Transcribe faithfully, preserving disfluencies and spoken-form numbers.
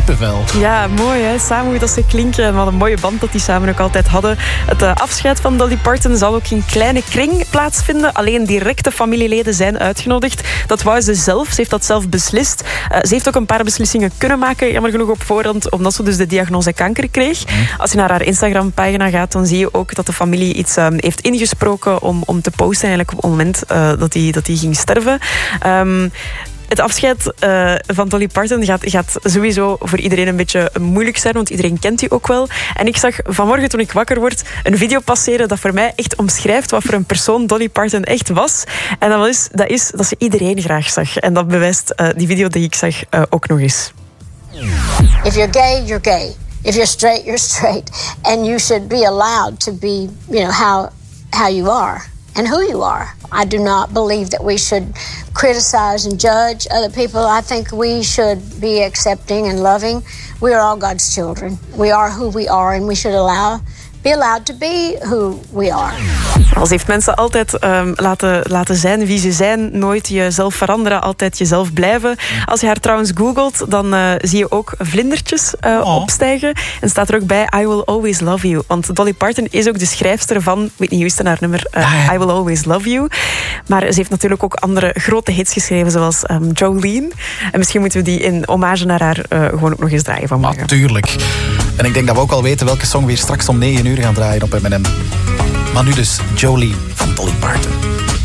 kippenvel. Ja, mooi hè. Samen hoe dat ze klinken. En wat een mooie band dat die samen ook altijd hadden. Het uh, afscheid van Dolly Parton zal ook in kleine kring plaatsvinden. Alleen directe familieleden zijn uitgenodigd. Dat wou ze zelf. Ze heeft dat zelf beslist. Uh, ze heeft ook een paar beslissingen kunnen maken, jammer genoeg op voorhand, omdat ze dus de diagnose kanker kreeg. Als je naar haar Instagram-pagina gaat, dan zie je ook dat de familie iets um, heeft ingesproken om, om te posten eigenlijk op het moment uh, dat hij dat hij ging sterven. Um, Het afscheid uh, van Dolly Parton gaat, gaat sowieso voor iedereen een beetje moeilijk zijn, want iedereen kent die ook wel. En ik zag vanmorgen, toen ik wakker word, een video passeren dat voor mij echt omschrijft wat voor een persoon Dolly Parton echt was. En dat is dat, is dat ze iedereen graag zag. En dat bewijst uh, die video die ik zag uh, ook nog eens. If you're gay, you're gay. If you're straight, you're straight. And you should be allowed to be, you know, how how you are. And who you are. I do not believe that we should criticize and judge other people. I think we should be accepting and loving. We are all God's children. We are who we are, and we should allow, be allowed to be who we are. Ze heeft mensen altijd um, laten, laten zijn wie ze zijn. Nooit jezelf veranderen, altijd jezelf blijven. Als je haar trouwens googelt, dan uh, zie je ook vlindertjes uh, oh. opstijgen. En staat er ook bij I Will Always Love You. Want Dolly Parton is ook de schrijfster van Whitney Houston, haar nummer uh, I Will Always Love You. Maar ze heeft natuurlijk ook andere grote hits geschreven, zoals um, Jolene. En misschien moeten we die in hommage naar haar uh, gewoon ook nog eens draaien vanmorgen. Natuurlijk. En ik denk dat we ook al weten welke song we hier straks om negen uur gaan draaien op M en M. Maar nu dus Jolene van Dolly Parton.